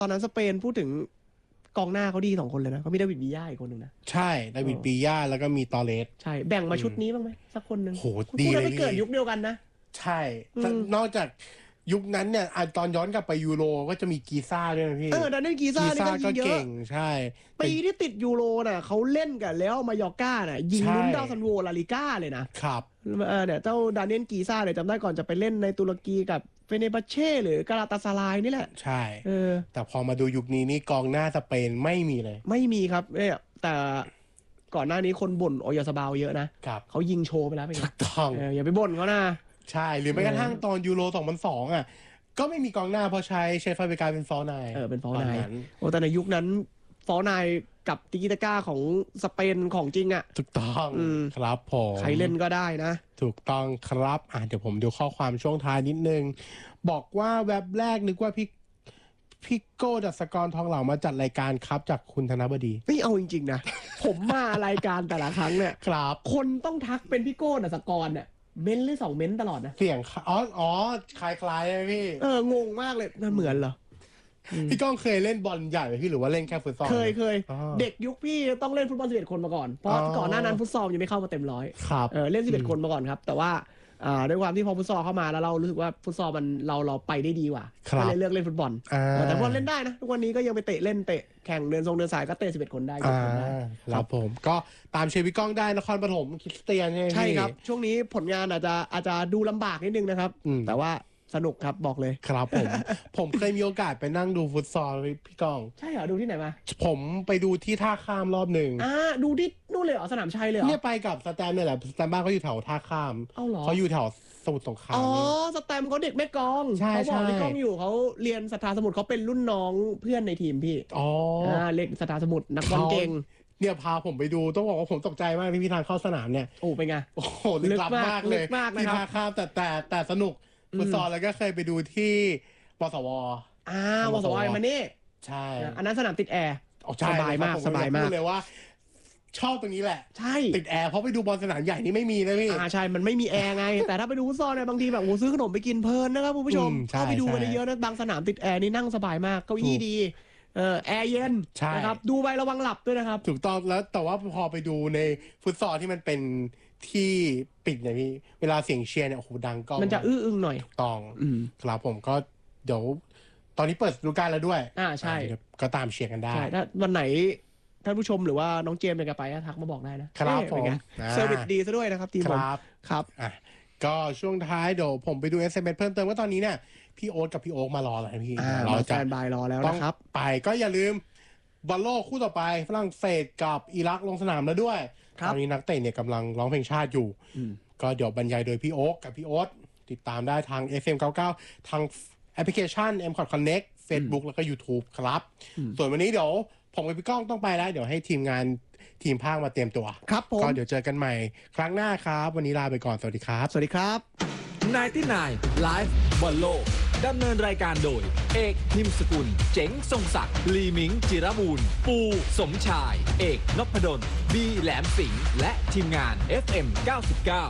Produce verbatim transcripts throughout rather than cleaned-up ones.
ตอนนั้นสเปนพูดถึงกองหน้าเขาดีสองคนเลยนะเขามีดาวิดบีย่าอีกคนหนึ่งนะใช่ดาวิดบีย่าแล้วก็มีตอเรสใช่แบ่งมาชุดนี้บ้างไหมสักคนหนึ่งโหดีเลยไม่เกิดยุคเดียวกันนะใช่นอกจากยุคนั้นเนี่ยตอนย้อนกลับไปยูโรก็จะมีกีซ่าด้วยนะพี่เออดันเน่นกีซ่านี่ก็เก่งใช่ปีที่ติดยูโรน่ะเขาเล่นกันแล้วมายอร์ก้าน่ะยิงลุ้นดาวซันโวลาลิก้าเลยนะครับเออเนี่ยเจ้าดันเน่นกีซ่าเนี่ยจำได้ก่อนจะไปเล่นในตุรกีกับเฟเนบัชเช่หรือกาลาตาซารายนี่แหละใช่เออแต่พอมาดูยุคนี้นี่กองหน้าสเปนไม่มีเลยไม่มีครับเนี่ยแต่ก่อนหน้านี้คนบ่นโอยาซาบาวเยอะนะครับเขายิงโชว์ไปแล้วไปถูกต้องเอออย่าไปบ่นเขานะใช่หรือแม้กระทั่งตอนยูโรสองพันสองอ่ะก็ไม่มีกองหน้าเพราะใช้เชฟฟาเบกาเป็นฟอลไนเออเป็นฟอลไนโอ้แต่ในยุคนั้นฟอลไนกับติกิตาก้าของสเปนของจริงอ่ะถูกต้องครับผมใครเล่นก็ได้นะถูกต้องครับอ่ะเดี๋ยวผมดูข้อความช่วงท้ายนิดนึงบอกว่าแว็บแรกนึกว่าพี่พี่โก้ดัสกรทองเหล่ามาจัดรายการครับจากคุณธนบดีไม่เอาจริงๆนะ ผมมารายการแต่ละครั้งเนี่ยครับคนต้องทักเป็นพี่โก้ดัสกรเนี่ยเม้นหรือสองเม้นตลอดนะเสียงอ๋ออ๋อคล้ายๆเลยพี่เอองงมากเลยมันเหมือนเหรอพี่ก้องเคยเล่นบอลใหญ่ไหมพี่หรือว่าเล่นแค่ฟุตซอลเคยเคยเด็กยุคพี่ต้องเล่นฟุตบอลสิบเอ็ดคนมาก่อนเพราะก่อนหน้านั้นฟุตซอลยังไม่เข้ามาเต็มร้อยเออเล่นสิบเอ็ดคนมาก่อนครับแต่ว่าด้วยความที่พอฟุตซอลเข้ามาแล้วเรารู้สึกว่าฟุตซอลมันเราเราไปได้ดีกว่าก็เลยเลือกเล่นฟุตบอลแต่พอเล่นได้นะทุกวันนี้ก็ยังไปเตะเล่นเตะแข่งเดินทรงเดินสายก็เตะสิบเอ็ดคนได้ครับผมก็ตามเชียร์พี่ก้องได้นครปฐมคริสเตียนใช่ครับช่วงนี้ผลงานอาจจะอาจจะดูลำบากนิดนึงนะครับแต่ว่าสนุกครับบอกเลยครับผมผมเคยมีโอกาสไปนั่งดูฟุตซอลพี่ก้องใช่เหรอดูที่ไหนมาผมไปดูที่ท่าข้ามรอบหนึ่งอ่าดูที่นู่นเลยเหรอสนามชัยเลยเหรอเนี่ยไปกับสแตมเนี่ยแหละสแตมบ้านเขาอยู่แถวท่าข้ามเขาอยู่แถวสมุทรสงครามอ๋อสแตมเขาเด็กแม่กองเขาบอกพี่ก้องอยู่เขาเรียนสถาสมุทรเขาเป็นรุ่นน้องเพื่อนในทีมพี่อ๋อเล็กสถาสมุทรนักบอลเก่งเนี่ยพาผมไปดูต้องบอกว่าผมตกใจมากที่พี่ทางเข้าสนามเนี่ยโอ้เป็นไงโอ้โหลึกลับมากเลยที่ท่าข้ามแต่แต่แต่สนุกฟุตซอลแล้วก็เคยไปดูที่วสวอ่าวสวมานี่ใช่อันนั้นสนามติดแอร์สบายมากสบายมากเลยว่าชอบตรงนี้แหละใช่ติดแอร์เพราะไปดูบอลสนามใหญ่นี่ไม่มีนะพี่อ่าใช่มันไม่มีแอร์ไงแต่ถ้าไปดูฟุตซอลเนี่ยบางทีแบบโอ้ซื้อขนมไปกินเพลินนะครับคุณผู้ชมเข้าไปดูกันเยอะนะบางสนามติดแอร์นี่นั่งสบายมากเก้าอี้ดีเออแอร์เย็นนะครับดูไประวังหลับด้วยนะครับถูกต้องแล้วแต่ว่าพอไปดูในฟุตซอลที่มันเป็นที่ปิดเนี่ยพี่เวลาเสียงเชียร์เนี่ยโอ้โหดังก็มันจะอื้ออึงหน่อยต้องครับผมก็เดี๋ยวตอนนี้เปิดฤดูกาลแล้วด้วยอ่าใช่ก็ตามเชียร์กันได้ใช่ถ้าวันไหนท่านผู้ชมหรือว่าน้องเจมส์อยากไปทักมาบอกได้นะครับผมเซอร์วิสดีซะด้วยนะครับทีมผมครับอ่ะก็ช่วงท้ายเดี๋ยวผมไปดู เอส เอ็ม เอส เพิ่มเติมว่าตอนนี้เนี่ยพี่โอ๊ตกับพี่โอ๊คมารอแล้วพี่เราจะแฟนบายรอแล้วนะครับไปก็อย่าลืมบอลโลกคู่ต่อไปฝรั่งเศสกับอิรักลงสนามแล้วด้วยตอนนี้นักเตะเนี่ยกำลังร้องเพลงชาติอยู่ก็เดี๋ยวบรรยายโดยพี่โอ๊คกับพี่โอ๊ตติดตามได้ทาง เอฟ เอ็ม เก้าสิบเก้า ทางแอปพลิเคชัน เอ็ม คอท Connect Facebook แล้วก็ YouTube ครับส่วนวันนี้เดี๋ยวผมกับพี่ก้องต้องไปแล้วเดี๋ยวให้ทีมงานทีมภาคมาเตรียมตัวครับผมก็เดี๋ยวเจอกันใหม่ครั้งหน้าครับวันนี้ลาไปก่อนสวัสดีครับสวัสดีครับไนน์ตี้ไนน์ Live บอลโลกดำเนินรายการโดยเอกนิมสกุลเจ๋งทรงศักดิ์ลีมิงจิรบูรณ์ปูสมชายเอกนพดลบีแหลมสิงห์และทีมงาน เอฟ เอ็ม เก้าสิบเก้า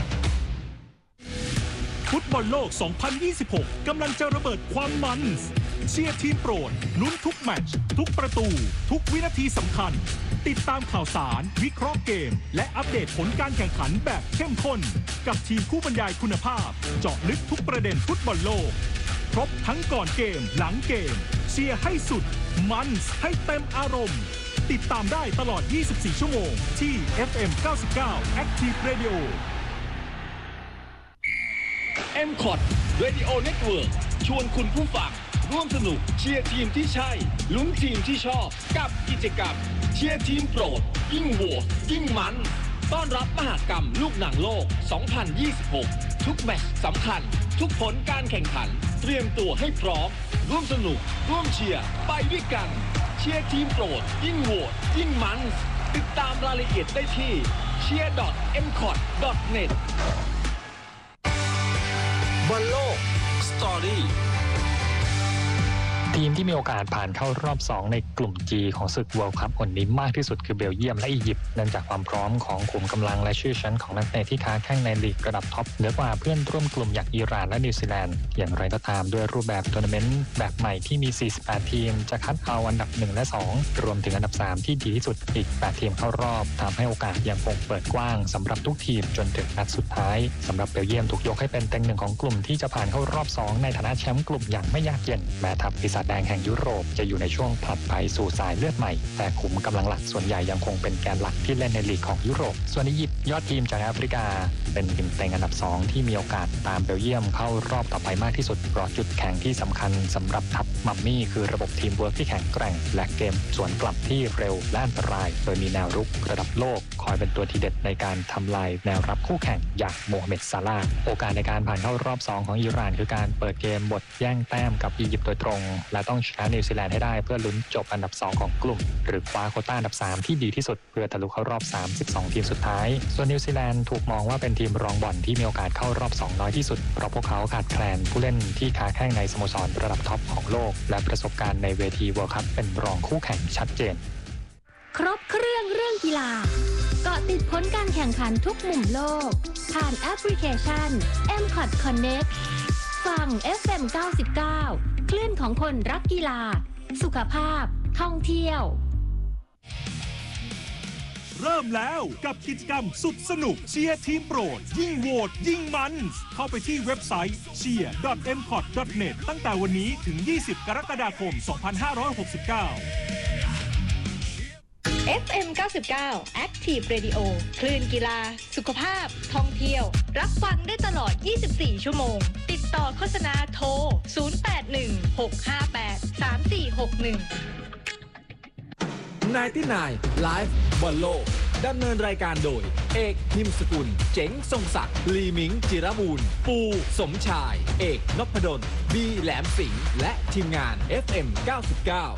ฟุตบอลโลก สองพันยี่สิบหก กำลังจะระเบิดความมันเชียร์ทีมโปรดลุ้นทุกแมตช์ทุกประตูทุกวินาทีสำคัญติดตามข่าวสารวิเคราะห์เกมและอัปเดตผลการแข่งขันแบบเข้มข้นกับทีมผู้บรรยายคุณภาพเจาะลึกทุกประเด็นฟุตบอลโลกครบทั้งก่อนเกมหลังเกมเชียร์ให้สุดมันให้เต็มอารมณ์ติดตามได้ตลอดยี่สิบสี่ชั่วโมงที่ เอฟ เอ็ม เก้าสิบเก้า Active Radio เอ็ม คอท Radio Network ชวนคุณผู้ฟังร่วมสนุกเชียร์ทีมที่ใช่ลุ้นทีมที่ชอบกับกิจกรรมเชียร์ทีมโปรดยิ่งโหวตยิ่งมันต้อนรับมหกรรมลูกหนังโลก สองพันยี่สิบหก ทุกแมตช์สำคัญทุกผลการแข่งขันเตรียมตัวให้พร้อมร่วมสนุกร่วมเชียร์ไปด้วยกันเชียร์ทีมโปรดยิ่งโหวตยิ่งมันติดตามรายละเอียดได้ที่ เชียร์ ดอท เอ็ม คอท ดอท เน็ตบอลโลกสตอรี่ทีมที่มีโอกาสผ่านเข้ารอบสองในกลุ่ม G ของศึก World Cup คนนี้มากที่สุดคือเบลเยียมและอียิปต์เนื่องจากความพร้อมของขุมกำลังและชื่อชั้นของนักเตะที่ค้าแข่งในลีกระดับท็อปเหนือกว่าเพื่อนร่วมกลุ่มอย่างอิหร่านและนิวซีแลนด์อย่างไรก็ตามด้วยรูปแบบทัวร์นาเมนต์แบบใหม่ที่มีสี่สิบแปดทีมจะคัดเอาอันดับหนึ่งและสองรวมถึงอันดับสามที่ดีที่สุดอีกแปดทีมเข้ารอบทำให้โอกาสยังคงเปิดกว้างสำหรับทุกทีมจนถึงนัดสุดท้ายสำหรับเบลเยียมถูกยกให้เป็นเต็งหนึ่งของกลุ่มที่จะผ่านเข้ารอบสองในฐานะแชมป์กลุ่มอย่างไม่ยากเย็นแม้ทัพปีศาจแดงแห่งยุโรปจะอยู่ในช่วงผลัดไปสู่สายเลือดใหม่แต่ขุมกำลังหลักส่วนใหญ่ยังคงเป็นแกนหลักที่เล่นในลีกของยุโรปส่วนอียิปต์ยอดทีมจากแอฟริกาเป็นทีมเต็งอันดับสองที่มีโอกาสตามเบลเยียมเข้ารอบต่อไปมากที่สุดเพราะจุดแข็งที่สำคัญสำหรับทัพมัมมี่คือระบบทีมเวิร์กที่แข็งแกร่งและเกมสวนกลับที่เร็วและอันตรายโดยมีแนวรุกระดับโลกคอยเป็นตัวทีเด็ดในการทำลายแนวรับคู่แข่งอย่างโมฮัมเหม็ดซาลาห์โอกาสในการผ่านเข้ารอบสองของอิหร่านคือการเปิดเกมบทแย่งแต้มกับอียิปต์โดยตรงและต้องชนะนิวซีแลนด์ให้ได้เพื่อลุ้นจบอันดับสองของกลุ่มหรือคว้าโควต้าอันดับสามที่ดีที่สุดเพื่อทะลุเข้ารอบสามสิบสองทีมสุดท้ายส่วนนิวซีแลนด์ถูกมองว่าเป็นทีมรองบอลที่มีโอกาสเข้ารอบสองน้อยที่สุดเพราะพวกเขาขาดแคลนผู้เล่นที่ค้าแข่งในสโมสรระดับท็อปของโลกและประสบการณ์ในเวทีเวิลด์คัพเป็นรองคู่แข่งชัดเจนครบเครื่องเรื่องกีฬาเกาะติดผลการแข่งขันทุกมุมโลกผ่านแอปพลิเคชัน เอ็ม คอท Connect ฟัง เอฟ เอ็ม เก้าสิบเก้า คลื่นของคนรักกีฬาสุขภาพท่องเที่ยวเริ่มแล้วกับกิจกรรมสุดสนุกเชียร์ทีมโปรดยิ่งโหวตยิ่งมันเข้าไปที่เว็บไซต์ เชียร์ ดอท เอ็ม คอท ดอท เน็ต ตั้งแต่วันนี้ถึงยี่สิบกรกฎาคมสองพันห้าร้อยหกสิบเก้าเอฟ เอ็ม เก้าสิบเก้า Active Radio คลื่นกีฬาสุขภาพท่องเที่ยวรับฟังได้ตลอดยี่สิบสี่ชั่วโมงติดต่อโฆษณาโทรศูนย์ แปด หนึ่ง หก ห้า แปด สาม สี่ หก หนึ่งไนน์ตี้ไนน์ Live บอลโลกดำเนินรายการโดยเอกนิมสกุลเจ๋งทรงศักดิ์ลีมิงจิรบูรณ์ปูสมชายเอกนพดลบีแหลมสิงห์และทีมงาน เอฟ เอ็ม เก้าสิบเก้า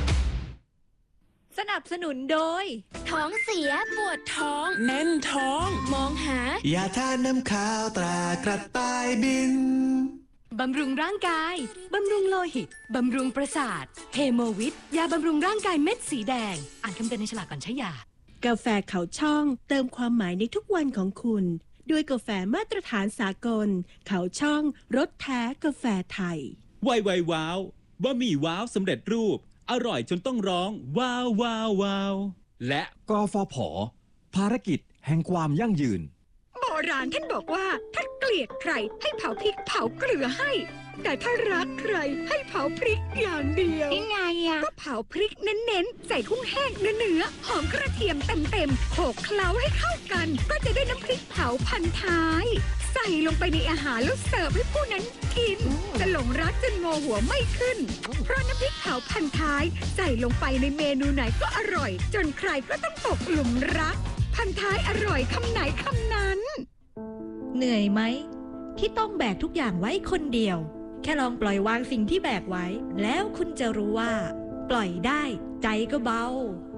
สนับสนุนโดยท้องเสียปวดท้องแน่นท้องมองหายาทาน้ำข้าวตรากระต่ายบินบำรุงร่างกายบำรุงโลหิตบำรุงประสาทเฮโมวิตยาบำรุงร่างกายเม็ดสีแดงอ่านคำเตือนในฉลากก่อนใช้ยากาแฟเขาช่องเติมความหมายในทุกวันของคุณด้วยกาแฟมาตรฐานสากลเขาช่องรสแท้กาแฟไทยไวไวว้าวบะหมี่ว้าวสำเร็จรูปอร่อยจนต้องร้องว้าวว้าวว้าวและกฟผ.ภารกิจแห่งความยั่งยืนโบราณท่านบอกว่าถ้าเกลียดใครให้เผาพริกเผาเกลือให้แต่ถ้ารักใครให้เผาพริกอย่างเดียวยังไงอะก็เผาพริกเน้นๆใส่กุ้งแห้งเนื้อๆหอมกระเทียมเต็มๆโขลกเคล้าให้เข้ากันก็จะได้น้ำพริกเผาพันท้ายใส่ลงไปในอาหารแล้วเสิร์ฟให้ผู้นั้นกินจะหลงรักจนงอหัวไม่ขึ้นเพราะน้ำพริกเผาพันท้ายใส่ลงไปในเมนูไหนก็อร่อยจนใครก็ต้องตกหลุมรักพันท้ายอร่อยคำไหนคำนั้นเหนื่อยไหมที่ต้องแบกทุกอย่างไว้คนเดียวแค่ลองปล่อยวางสิ่งที่แบกไว้แล้วคุณจะรู้ว่าปล่อยได้ใจก็เบา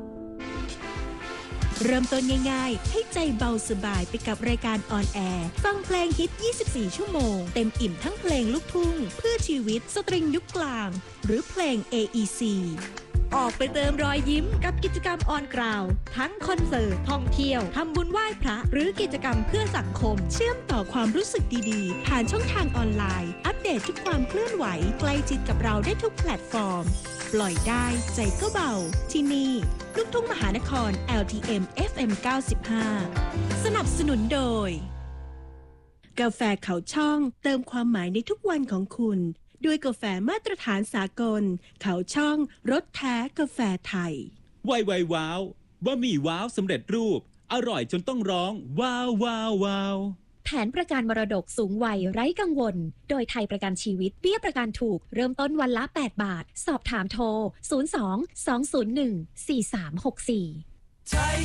เริ่มต้นง่ายๆให้ใจเบาสบายไปกับรายการออนแอร์ฟังเพลงฮิตยี่สิบสี่ชั่วโมงเต็มอิ่มทั้งเพลงลูกทุ่งเพื่อชีวิตสตริงยุคกลางหรือเพลง เอ อี ซี ออกไปเติมรอยยิ้มกับกิจกรรมออนกราวทั้งคอนเสิร์ตท่องเที่ยวทำบุญไหว้พระหรือกิจกรรมเพื่อสังคมเชื่อมต่อความรู้สึกดีๆผ่านช่องทางออนไลน์อัปเดตทุกความเคลื่อนไหวใกล้ชิดกับเราได้ทุกแพลตฟอร์มปล่อยได้ใจก็เบาที่นี่ลูกทุ่งมหานคร แอล ที เอ็ม เอฟ เอ็ม เก้าสิบห้าสนับสนุนโดยกาแฟเขาช่องเติมความหมายในทุกวันของคุณด้วยกาแฟมาตรฐานสากลเขาช่องรสแท้กาแฟไทยไวไวว้าวบะหมี่ว้าวสำเร็จรูปอร่อยจนต้องร้องว้าวว้าวว้าวแผนประกันมรดกสูงวัยไร้กังวลโดยไทยประกันชีวิตเบี้ยประกันถูกเริ่มต้นวันละแปดบาทสอบถามโทรศูนย์ สอง สอง ศูนย์ หนึ่ง สี่ สาม หก สี่